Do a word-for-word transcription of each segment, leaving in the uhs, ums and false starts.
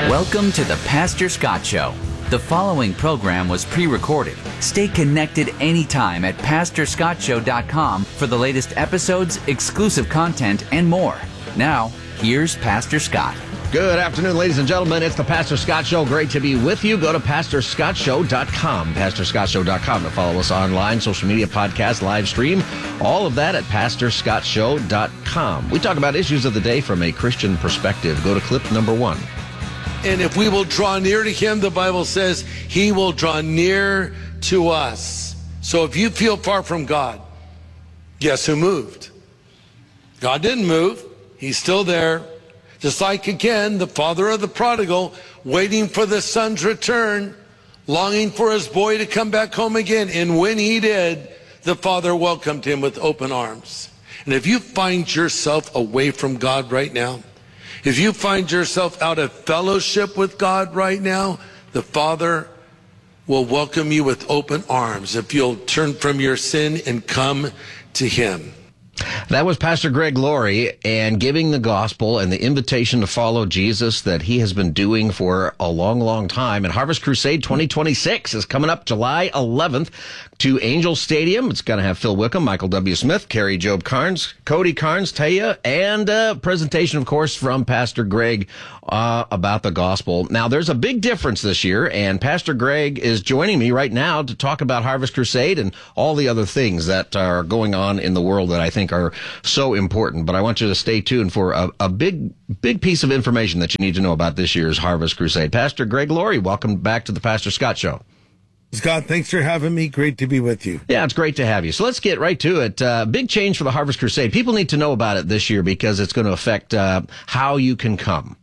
Welcome to the Pastor Scott Show. The following program was pre-recorded. Stay connected anytime at pastor scott show dot com for the latest episodes, exclusive content, and more. Now, here's Pastor Scott. Good afternoon, ladies and gentlemen. It's the Pastor Scott Show. Great to be with you. Go to pastor scott show dot com, pastor scott show dot com to follow us online, social media, podcast, live stream, all of that at pastor scott show dot com. We talk about issues of the day from a Christian perspective. Go to clip number one. And if we will draw near to him, the Bible says he will draw near to us. So if you feel far from God, guess who moved? God didn't move. He's still there. Just like, again, the father of the prodigal, waiting for the son's return, longing for his boy to come back home again. And when he did, the father welcomed him with open arms. And if you find yourself away from God right now, if you find yourself out of fellowship with God right now, the Father will welcome you with open arms if you'll turn from your sin and come to him. That was Pastor Greg Laurie, and giving the gospel and the invitation to follow Jesus that he has been doing for a long, long time. And Harvest Crusade twenty twenty-six is coming up July eleventh to Angel Stadium. It's going to have Phil Wickham, Michael W. Smith, Carrie Job Carnes, Cody Carnes, Taya, and a presentation, of course, from Pastor Greg uh, about the gospel. Now, there's a big difference this year, and Pastor Greg is joining me right now to talk about Harvest Crusade and all the other things that are going on in the world that I think are so important. But I want you to stay tuned for a, a big, big piece of information that you need to know about this year's Harvest Crusade. Pastor Greg Laurie, welcome back to the Pastor Scott Show. Scott, thanks for having me. Great to be with you. Yeah, it's great to have you. So let's get right to it. Uh, big change for the Harvest Crusade. People need to know about it this year because it's going to affect uh, how you can come.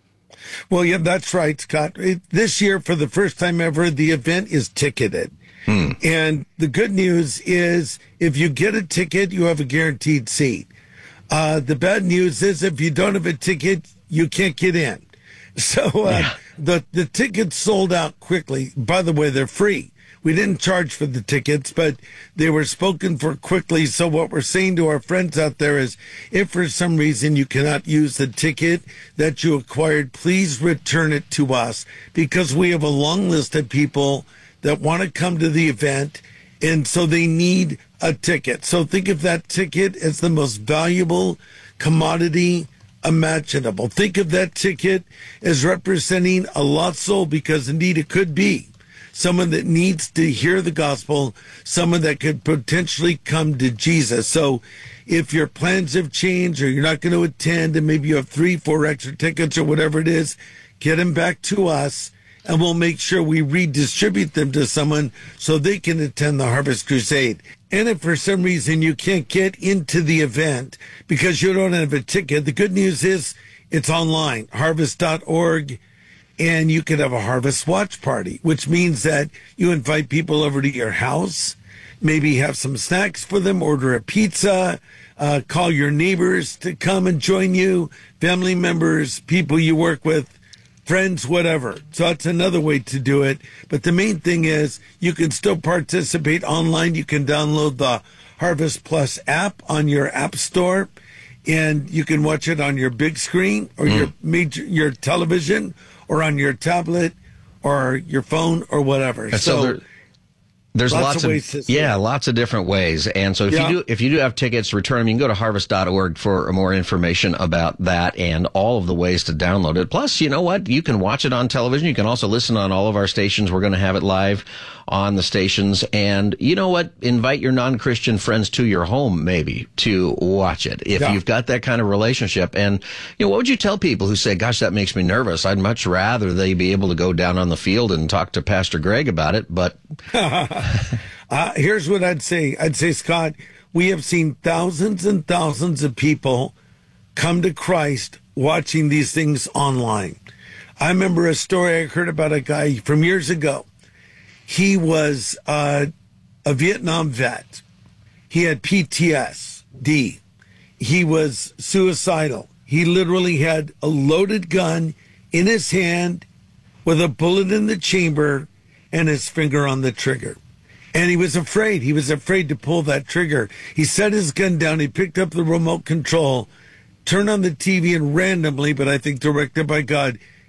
Well, yeah, that's right, Scott. It, this year, for the first time ever, the event is ticketed. Hmm. And the good news is if you get a ticket, you have a guaranteed seat. Uh, the bad news is if you don't have a ticket, you can't get in. So uh, yeah. the, the tickets sold out quickly. By the way, they're free. We didn't charge for the tickets, but they were spoken for quickly. So what we're saying to our friends out there is if for some reason you cannot use the ticket that you acquired, please return it to us because we have a long list of people that want to come to the event, and so they need a ticket. So think of that ticket as the most valuable commodity imaginable. Think of that ticket as representing a lost soul, because indeed it could be someone that needs to hear the gospel, someone that could potentially come to Jesus. So if your plans have changed or you're not going to attend and maybe you have three, four extra tickets or whatever it is, get them back to us and we'll make sure we redistribute them to someone so they can attend the Harvest Crusade. And if for some reason you can't get into the event because you don't have a ticket, the good news is it's online, harvest dot org, and you can have a Harvest Watch Party, which means that you invite people over to your house, maybe have some snacks for them, order a pizza, uh, call your neighbors to come and join you, family members, people you work with, friends, whatever. So that's another way to do it. But the main thing is you can still participate online. You can download the Harvest Plus app on your app store, and you can watch it on your big screen or mm. your major, your television or on your tablet or your phone or whatever. And so, so there, there's lots, lots of, ways to yeah, it. lots of different ways. And so if yeah. you do if you do have tickets, return them. You can go to harvest dot org for more information about that and all of the ways to download it. Plus, you know what? You can watch it on television. You can also listen on all of our stations. We're going to have it live on the stations. And you know what? Invite your non-Christian friends to your home, maybe, to watch it if yeah. you've got that kind of relationship. And, you know, what would you tell people who say, gosh, that makes me nervous? I'd much rather they be able to go down on the field and talk to Pastor Greg about it. But uh, here's what I'd say. I'd say, Scott, we have seen thousands and thousands of people come to Christ watching these things online. I remember a story I heard about a guy from years ago. He was uh, a Vietnam vet. He had P T S D. He was suicidal. He literally had a loaded gun in his hand with a bullet in the chamber and his finger on the trigger. And he was afraid. He was afraid to pull that trigger. He set his gun down. He picked up the remote control, turned on the T V, and randomly, but I think directed by God,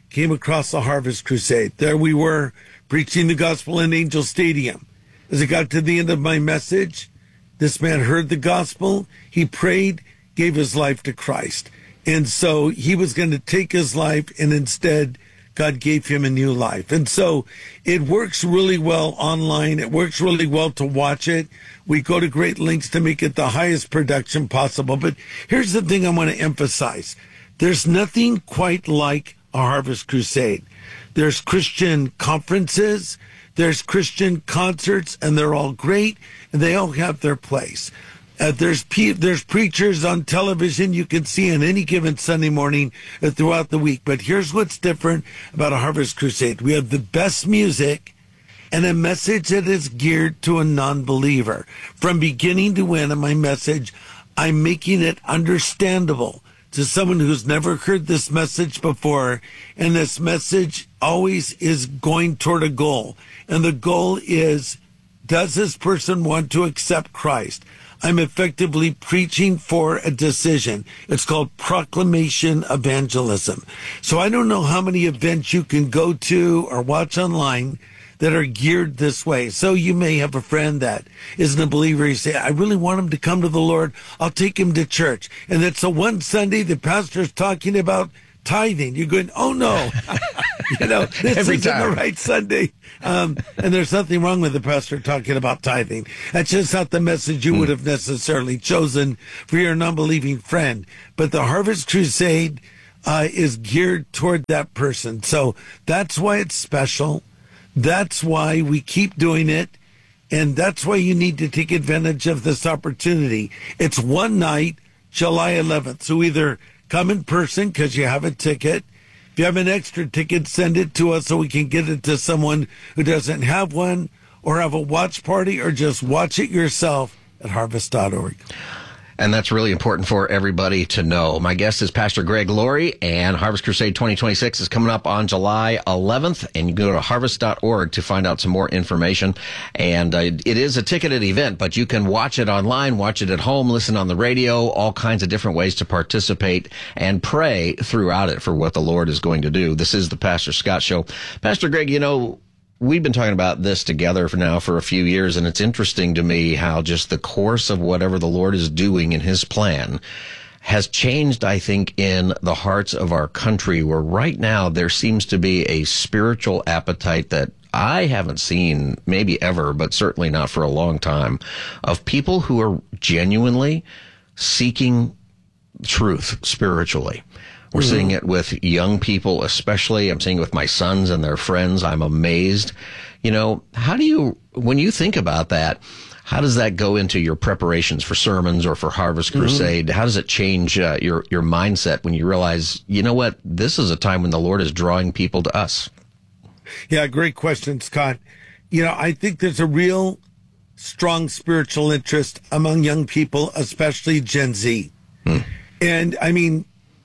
came across the Harvest Crusade. There we were preaching the gospel in Angel Stadium. As I got to the end of my message, this man heard the gospel, he prayed, gave his life to Christ. And so he was going to take his life, and instead God gave him a new life. And so it works really well online. It works really well to watch it. We go to great lengths to make it the highest production possible. But here's the thing I want to emphasize. There's nothing quite like a Harvest Crusade. There's Christian conferences, there's Christian concerts, and they're all great, and they all have their place. Uh, there's pe- there's preachers on television you can see on any given Sunday morning uh, throughout the week. But here's what's different about a Harvest Crusade. We have the best music and a message that is geared to a non-believer. From beginning to end of my message, I'm making it understandable to someone who's never heard this message before, and this message always is going toward a goal. And the goal is, does this person want to accept Christ? I'm effectively preaching for a decision. It's called proclamation evangelism. So I don't know how many events you can go to or watch online that are geared this way. So you may have a friend that isn't a believer. You say, I really want him to come to the Lord. I'll take him to church. And it's a one Sunday the pastor's talking about tithing. You're going, oh no, you know, this Every isn't time. the right Sunday. Um, and there's nothing wrong with the pastor talking about tithing. That's just not the message you mm. would have necessarily chosen for your non-believing friend. But the Harvest Crusade uh, is geared toward that person. So that's why it's special. That's why we keep doing it, and that's why you need to take advantage of this opportunity. It's one night, July eleventh, so either come in person because you have a ticket. If you have an extra ticket, send it to us so we can get it to someone who doesn't have one, or have a watch party, or just watch it yourself at harvest dot org. And that's really important for everybody to know. My guest is Pastor Greg Laurie, and Harvest Crusade twenty twenty-six is coming up on July eleventh, and you can go to harvest dot org to find out some more information. And uh, it is a ticketed event, but you can watch it online, watch it at home, listen on the radio, all kinds of different ways to participate and pray throughout it for what the Lord is going to do. This is the Pastor Scott Show. Pastor Greg, you know, we've been talking about this together for now for a few years, and it's interesting to me how just the course of whatever the Lord is doing in his plan has changed, I think, in the hearts of our country, where right now there seems to be a spiritual appetite that I haven't seen maybe ever, but certainly not for a long time, of people who are genuinely seeking truth spiritually. We're mm-hmm. seeing it with young people, especially. I'm seeing it with my sons and their friends. I'm amazed. You know, how do you, when you think about that, how does that go into your preparations for sermons or for Harvest Crusade? Mm-hmm. How does it change uh, your, your mindset when you realize, you know what, this is a time when the Lord is drawing people to us? Yeah, great question, Scott. You know, I think there's a real strong spiritual interest among young people, especially Gen Z. Hmm. And I mean,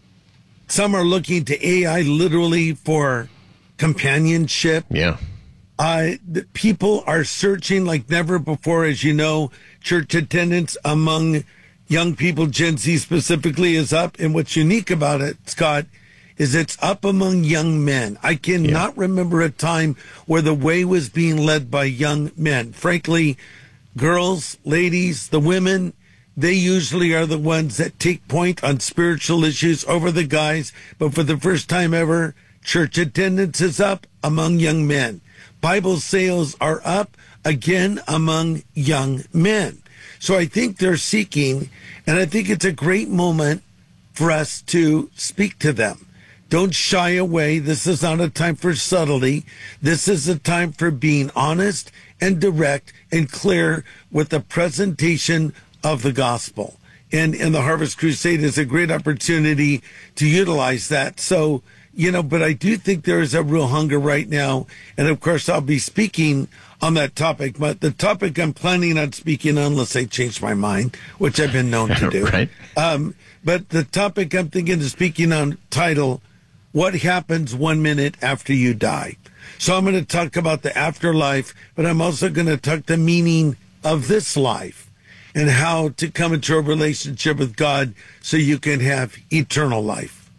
some are looking to A I literally for companionship. Yeah. Uh, the people are searching like never before. As you know, church attendance among young people, Gen Z specifically, is up. And what's unique about it, Scott, is it's up among young men. I cannot yeah. remember a time where the way was being led by young men. Frankly, girls, ladies, the women, they usually are the ones that take point on spiritual issues over the guys. But for the first time ever, church attendance is up among young men. Bible sales are up again among young men. So I think they're seeking, and I think it's a great moment for us to speak to them. Don't shy away. This is not a time for subtlety. This is a time for being honest and direct and clear with the presentation of the gospel. And, and the Harvest Crusade is a great opportunity to utilize that. So, you know, but I do think there is a real hunger right now. And of course, I'll be speaking on that topic. But the topic I'm planning on speaking on, unless I change my mind, which I've been known to do. Right. Um, but the topic I'm thinking of speaking on, title, What Happens One Minute After You Die? So I'm going to talk about the afterlife, but I'm also going to talk the meaning of this life and how to come into a relationship with God so you can have eternal life.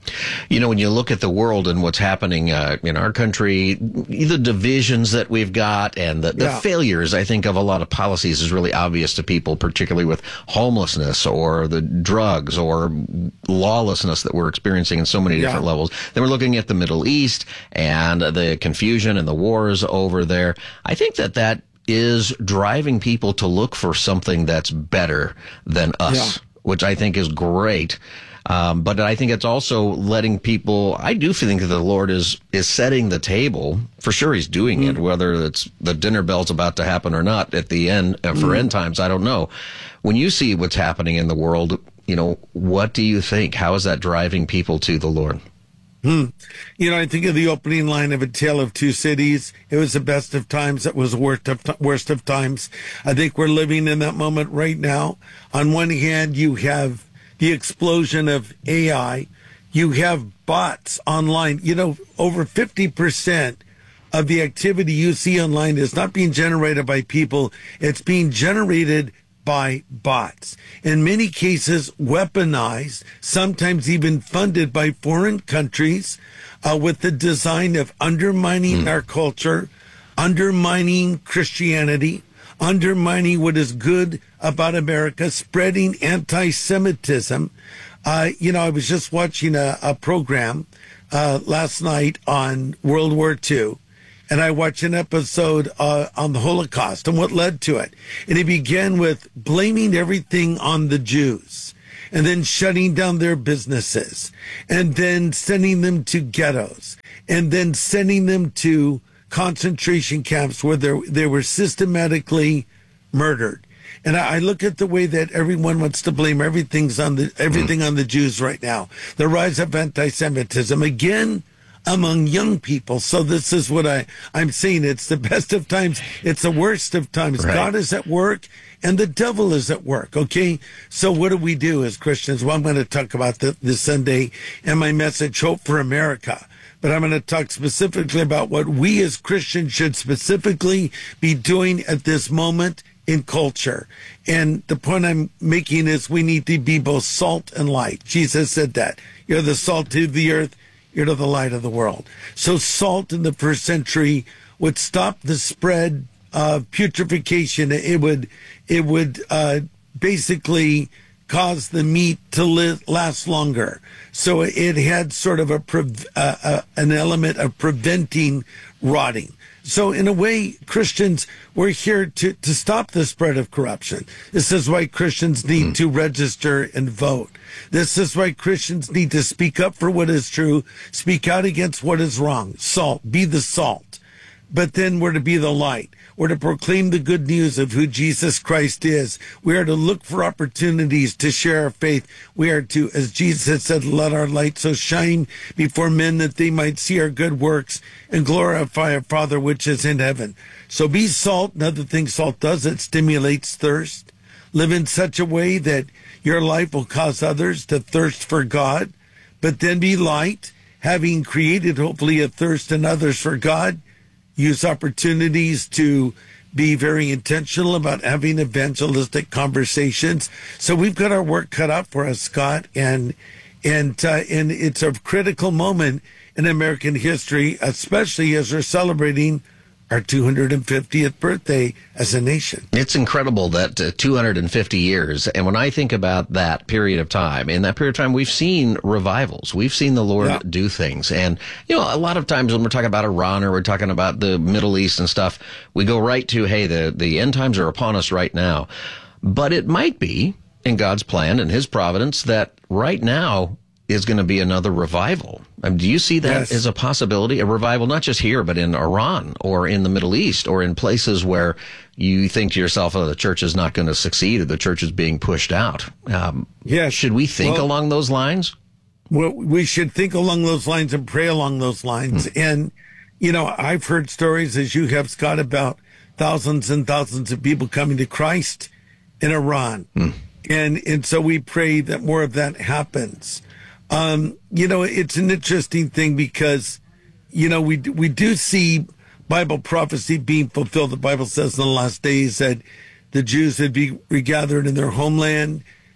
You know, when you look at the world and what's happening uh, in our country, the divisions that we've got and the, the Yeah. failures, I think, of a lot of policies is really obvious to people, particularly with homelessness or the drugs or lawlessness that we're experiencing in so many different Yeah. levels. Then we're looking at the Middle East and the confusion and the wars over there. I think that that is driving people to look for something that's better than us, Yeah. which I think is great. Um, but I think it's also letting people, I do think that the Lord is, is setting the table. For sure he's doing Mm. it, whether it's the dinner bell's about to happen or not at the end, uh, for Mm. end times, I don't know. When you see what's happening in the world, you know, what do you think? How is that driving people to the Lord? Hmm. You know, I think of the opening line of A Tale of Two Cities. It was the best of times. It was the worst of, worst of times. I think we're living in that moment right now. On one hand, you have the explosion of A I. You have bots online. You know, over fifty percent of the activity you see online is not being generated by people. It's being generated by bots. In many cases, weaponized, sometimes even funded by foreign countries, uh, with the design of undermining our culture, undermining Christianity, undermining what is good about America, spreading anti-Semitism. Uh, you know, I was just watching a, a program uh, last night on World War Two, and I watched an episode uh, on the Holocaust and what led to it. And it began with blaming everything on the Jews, and then shutting down their businesses, and then sending them to ghettos, and then sending them to concentration camps where they were systematically murdered. And I, I look at the way that everyone wants to blame everything's on the everything mm. on the Jews right now. The rise of anti-Semitism again among young people. So this is what I, I'm saying. It's the best of times. It's the worst of times. Right. God is at work and the devil is at work. Okay. So what do we do as Christians? Well, I'm going to talk about the, this Sunday and my message, Hope for America. But I'm going to talk specifically about what we as Christians should specifically be doing at this moment in culture. And the point I'm making is we need to be both salt and light. Jesus said that. You're the salt of the earth. You're the light of the world. So salt in the first century would stop the spread of putrefaction. It would, it would uh, basically cause the meat to live, last longer. So it had sort of a uh, uh, an element of preventing rotting. So in a way, Christians, we're here to, to stop the spread of corruption. This is why Christians need mm. to register and vote. This is why Christians need to speak up for what is true, speak out against what is wrong. Salt, be the salt. But then we're to be the light. We're to proclaim the good news of who Jesus Christ is. We are to look for opportunities to share our faith. We are to, as Jesus said, let our light so shine before men that they might see our good works and glorify our Father which is in heaven. So be salt. Another thing salt does, it stimulates thirst. Live in such a way that your life will cause others to thirst for God. But then be light, having created hopefully a thirst in others for God. Use opportunities to be very intentional about having evangelistic conversations. So we've got our work cut out for us, Scott, and and uh, and it's a critical moment in American history, especially as we're celebrating our two hundred fiftieth birthday as a nation. It's incredible that uh, two hundred fifty years. And when I think about that period of time, in that period of time, we've seen revivals. We've seen the Lord yeah. do things. And, you know, a lot of times when we're talking about Iran or we're talking about the Middle East and stuff, we go right to, hey, the, the end times are upon us right now. But it might be in God's plan and his providence that right now is going to be another revival. I mean, do you see that yes. as a possibility? A revival, not just here, but in Iran or in the Middle East or in places where you think to yourself, oh, the church is not going to succeed or the church is being pushed out. Um, yes. Should we think well, along those lines? Well, we should think along those lines and pray along those lines. Hmm. And, you know, I've heard stories, as you have, Scott, about thousands and thousands of people coming to Christ in Iran. Hmm. And, and so we pray that more of that happens. Um, you know, it's an interesting thing because, you know, we we do see Bible prophecy being fulfilled. The Bible says in the last days that the Jews would be regathered in their homeland,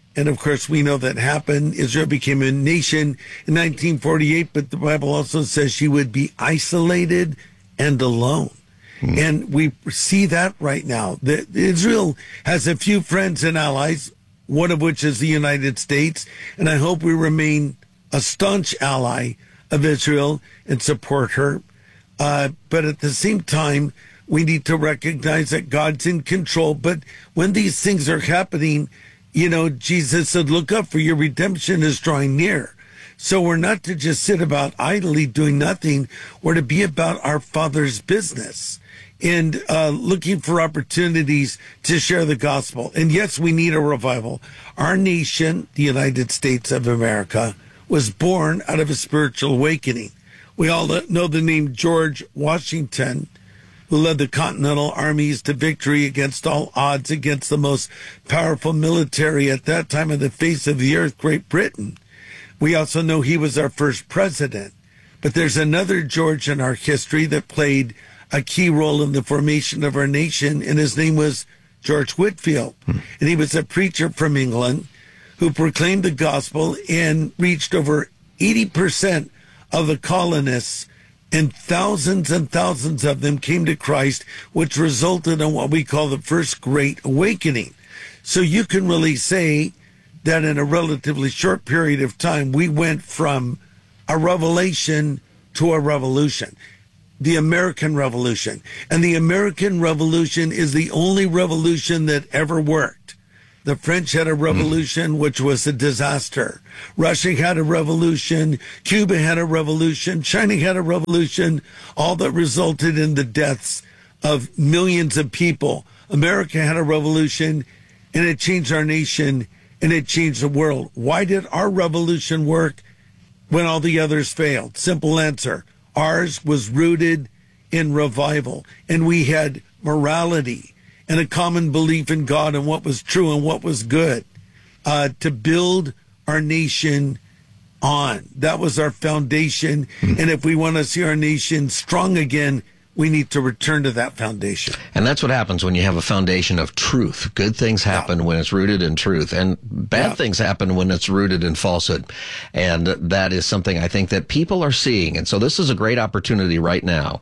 And of course, we know that happened. Israel became a nation in nineteen forty-eight, but the Bible also says she would be isolated and alone. Mm. And we see that right now. The, Israel has a few friends and allies, one of which is the United States. And I hope we remain a staunch ally of Israel and support her. Uh, but at the same time, we need to recognize that God's in control. But when these things are happening, you know, Jesus said, look up, for your redemption is drawing near. So we're not to just sit about idly doing nothing. We're to be about our Father's business and uh, looking for opportunities to share the gospel. And yes, we need a revival. Our nation, the United States of America, was born out of a spiritual awakening. We all know the name George Washington, who led the Continental Armies to victory against all odds against the most powerful military at that time on the face of the earth, Great Britain. We also know he was our first president. But there's another George in our history that played a key role in the formation of our nation, and his name was George Whitefield. Hmm. And he was a preacher from England who proclaimed the gospel and reached over eighty percent of the colonists, and thousands and thousands of them came to Christ, which resulted in what we call the First Great Awakening. So you can really say that in a relatively short period of time, we went from a revelation to a revolution, the American Revolution. And the American Revolution is the only revolution that ever worked. The French had a revolution, which was a disaster. Russia had a revolution. Cuba had a revolution. China had a revolution, all that resulted in the deaths of millions of people. America had a revolution, and it changed our nation, and it changed the world. Why did our revolution work when all the others failed? Simple answer. Ours was rooted in revival, and we had morality and a common belief in God and what was true and what was good uh, to build our nation on. That was our foundation. Mm. And if we want to see our nation strong again, we need to return to that foundation. And that's what happens when you have a foundation of truth. Good things happen yeah. when it's rooted in truth, and bad yeah. things happen when it's rooted in falsehood. And that is something I think that people are seeing. And so this is a great opportunity right now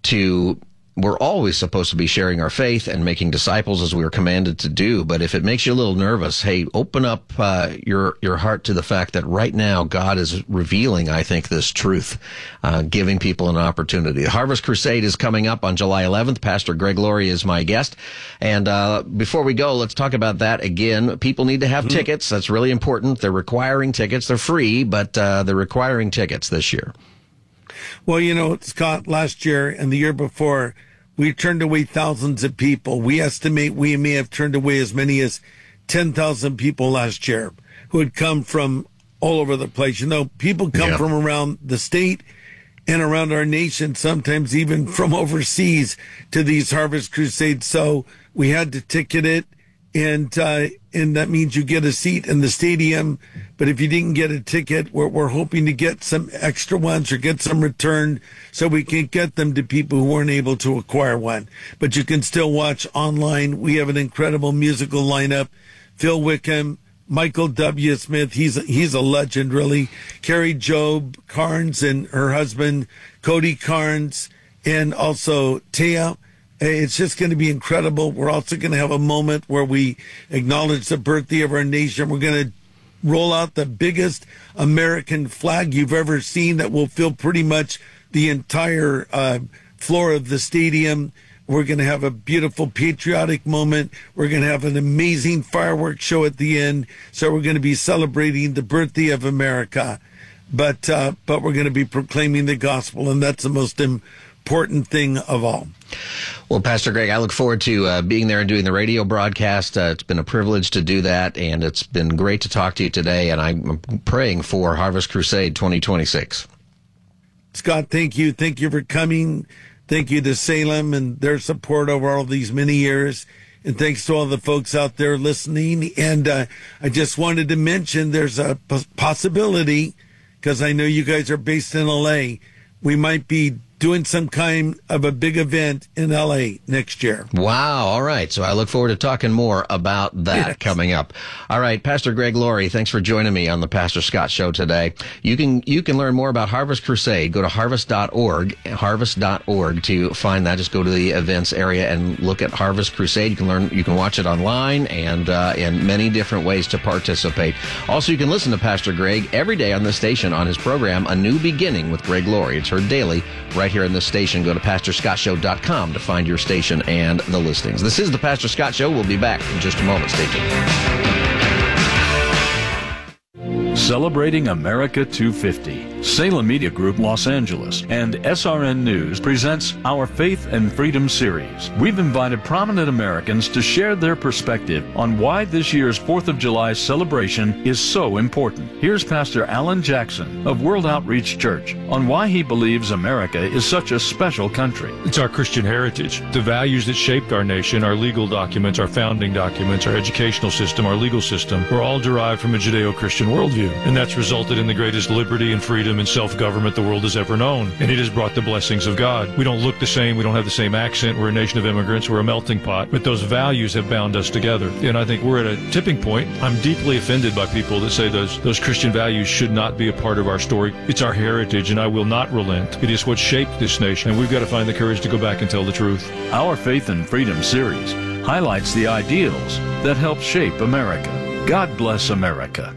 to we're always supposed to be sharing our faith and making disciples as we are commanded to do. But if it makes you a little nervous, hey, open up uh, your your heart to the fact that right now God is revealing, I think, this truth, uh, giving people an opportunity. The Harvest Crusade is coming up on July eleventh. Pastor Greg Laurie is my guest. And uh, before we go, let's talk about that again. People need to have mm-hmm. tickets. That's really important. They're requiring tickets. They're free, but uh, they're requiring tickets this year. Well, you know, Scott, last year and the year before, we turned away thousands of people. We estimate we may have turned away as many as ten thousand people last year who had come from all over the place. You know, people come yeah. from around the state and around our nation, sometimes even from overseas, to these Harvest Crusades. So we had to ticket it, and uh, and that means you get a seat in the stadium. But if you didn't get a ticket, we're, we're hoping to get some extra ones or get some returned so we can get them to people who weren't able to acquire one. But you can still watch online. We have an incredible musical lineup. Phil Wickham, Michael W. Smith, he's, he's a legend, really. Carrie Job Carnes and her husband, Cody Carnes, and also Taya. It's just going to be incredible. We're also going to have a moment where we acknowledge the birthday of our nation. We're going to roll out the biggest American flag you've ever seen that will fill pretty much the entire uh, floor of the stadium. We're going to have a beautiful patriotic moment. We're going to have an amazing fireworks show at the end. So we're going to be celebrating the birthday of America. But, uh, but we're going to be proclaiming the gospel, and that's the most important thing of all. Well, Pastor Greg, I look forward to uh, being there and doing the radio broadcast. Uh, it's been a privilege to do that, and it's been great to talk to you today, and I'm praying for Harvest Crusade twenty twenty-six. Scott, thank you. Thank you for coming. Thank you to Salem and their support over all these many years. And thanks to all the folks out there listening. And uh, I just wanted to mention there's a p- possibility, because I know you guys are based in L A, we might be doing some kind of a big event in L A next year. Wow. All right. So I look forward to talking more about that yes. coming up. All right. Pastor Greg Laurie, thanks for joining me on the Pastor Scott Show today. You can, you can learn more about Harvest Crusade. Go to harvest dot org, harvest dot org to find that. Just go to the events area and look at Harvest Crusade. You can learn, you can watch it online and, uh, in many different ways to participate. Also, you can listen to Pastor Greg every day on this station on his program, A New Beginning with Greg Laurie. It's heard daily right here in this station. Go to pastor scott show dot com to find your station and the listings. This is the Pastor Scott Show. We'll be back in just a moment. Stay tuned. Celebrating America two fifty. Salem Media Group Los Angeles and S R N News presents our Faith and Freedom series. We've invited prominent Americans to share their perspective on why this year's fourth of July celebration is so important. Here's Pastor Alan Jackson of World Outreach Church on why he believes America is such a special country. It's our Christian heritage, the values that shaped our nation, our legal documents, our founding documents, our educational system, our legal system, were all derived from a Judeo-Christian worldview. And that's resulted in the greatest liberty and freedom and self-government the world has ever known. And it has brought the blessings of God. We don't look the same. We don't have the same accent. We're a nation of immigrants. We're a melting pot. But those values have bound us together. And I think we're at a tipping point. I'm deeply offended by people that say those, those Christian values should not be a part of our story. It's our heritage, and I will not relent. It is what shaped this nation, and we've got to find the courage to go back and tell the truth. Our Faith and Freedom series highlights the ideals that help shape America. God bless America.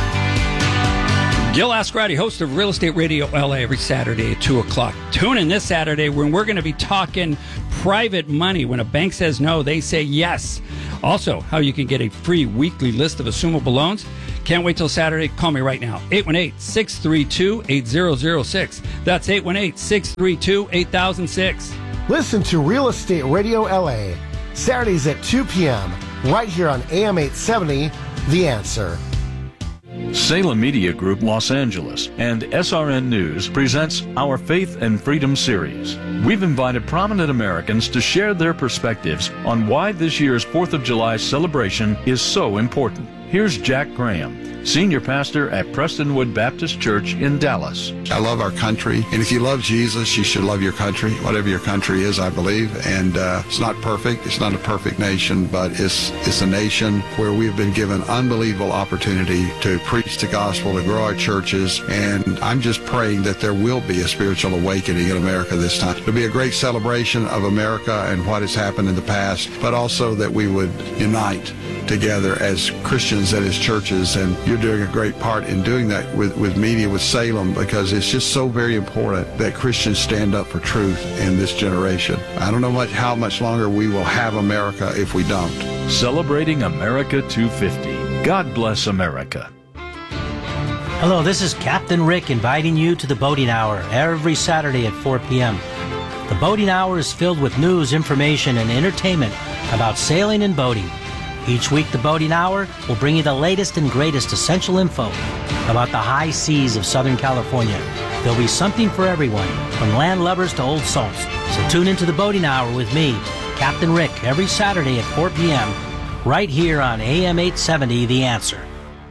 Gil Ascarati, host of Real Estate Radio L A, every Saturday at two o'clock. Tune in this Saturday when we're going to be talking private money. When a bank says no, they say yes. Also, how you can get a free weekly list of assumable loans. Can't wait till Saturday. Call me right now. eight one eight, six three two, eight zero zero six. That's eight one eight, six three two, eight thousand six. Listen to Real Estate Radio L A, Saturdays at two p.m., right here on A M eight seventy, The Answer. Salem Media Group Los Angeles and S R N News presents our Faith and Freedom series. We've invited prominent Americans to share their perspectives on why this year's fourth of July celebration is so important. Here's Jack Graham, senior pastor at Prestonwood Baptist Church in Dallas. I love our country, and if you love Jesus, you should love your country, whatever your country is, I believe. And uh, it's not perfect. It's not a perfect nation, but it's it's a nation where we've been given unbelievable opportunity to preach the gospel, to grow our churches, and I'm just praying that there will be a spiritual awakening in America this time. It'll be a great celebration of America and what has happened in the past, but also that we would unite together as Christians and as churches, and you're doing a great part in doing that with, with media, with Salem, because it's just so very important that Christians stand up for truth in this generation. I don't know much how much longer we will have America if we don't. Celebrating America two fifty. God bless America. Hello, this is Captain Rick inviting you to the Boating Hour every Saturday at four p.m. The Boating Hour is filled with news, information, and entertainment about sailing and boating. Each week, the Boating Hour will bring you the latest and greatest essential info about the high seas of Southern California. There'll be something for everyone, from landlubbers to old salts. So tune into the Boating Hour with me, Captain Rick, every Saturday at four p.m., right here on A M eight seventy, The Answer.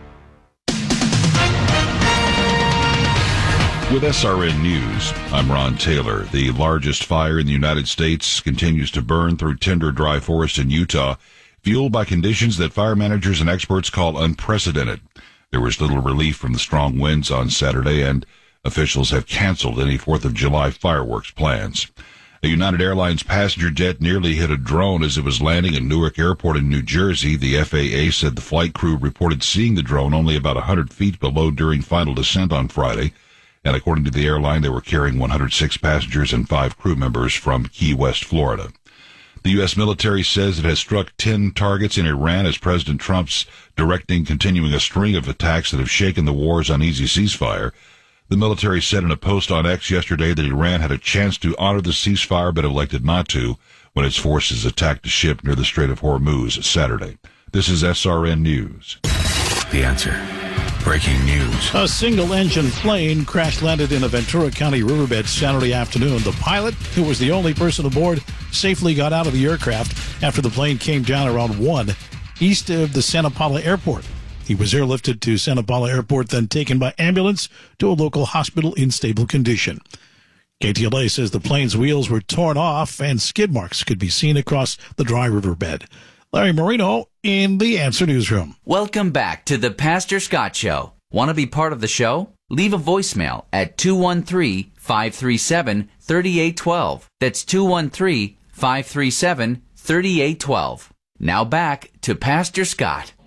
With S R N News, I'm Ron Taylor. The largest fire in the United States continues to burn through tinder dry forest in Utah, fueled by conditions that fire managers and experts call unprecedented. There was little relief from the strong winds on Saturday, and officials have canceled any fourth of July fireworks plans. A United Airlines passenger jet nearly hit a drone as it was landing at Newark Airport in New Jersey. The F A A said the flight crew reported seeing the drone only about one hundred feet below during final descent on Friday. And according to the airline, they were carrying one hundred six passengers and five crew members from Key West, Florida. The U S military says it has struck ten targets in Iran as President Trump's directing continuing a string of attacks that have shaken the war's uneasy ceasefire. The military said in a post on X yesterday that Iran had a chance to honor the ceasefire but elected not to when its forces attacked a ship near the Strait of Hormuz Saturday. This is S R N News. The Answer. Breaking news. A single-engine plane crash-landed in a Ventura County riverbed Saturday afternoon. The pilot, who was the only person aboard, safely got out of the aircraft after the plane came down around one east of the Santa Paula Airport. He was airlifted to Santa Paula Airport, then taken by ambulance to a local hospital in stable condition. K T L A says the plane's wheels were torn off and skid marks could be seen across the dry riverbed. Larry Marino in the Answer Newsroom. Welcome back to the Pastor Scott Show. Want to be part of the show? Leave a voicemail at two one three, five three seven, three eight one two. That's two one three, five three seven, three eight one two. Now back to Pastor Scott.